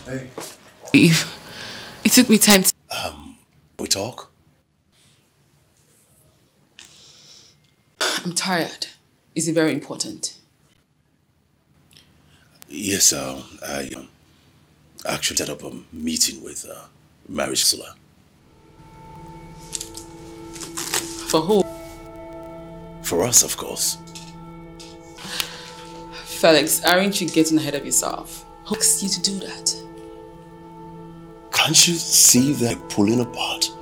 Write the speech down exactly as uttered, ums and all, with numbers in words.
Hey. It, it took me time to... Um, we talk? I'm tired. Is it very important? Yes, uh, I um, actually set up a meeting with uh, Marriage Solar. For who? For us, of course. Felix, aren't you getting ahead of yourself? Who asked you to do that? Can't you see they're pulling apart?